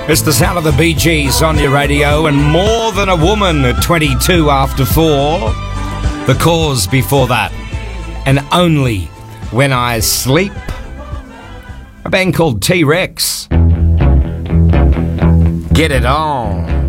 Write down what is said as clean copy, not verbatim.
It's the sound of the Bee Gees on your radio, and More Than a Woman at 22 after 4. The Cause before that, and Only When I Sleep. A band called T-Rex. Get it on.